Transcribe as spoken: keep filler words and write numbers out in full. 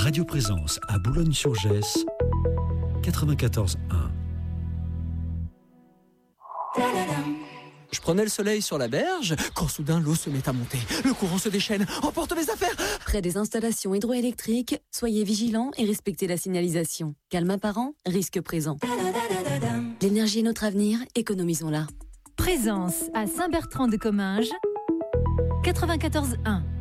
Radio Présence à Boulogne-sur-Gesse, quatre-vingt-quatorze un. Je prenais le soleil sur la berge, quand soudain l'eau se met à monter. Le courant se déchaîne, emporte mes affaires. Près des installations hydroélectriques, soyez vigilants et respectez la signalisation. Calme apparent, risque présent. L'énergie est notre avenir, économisons-la. Présence à Saint-Bertrand-de-Comminges, quatre-vingt-quatorze un.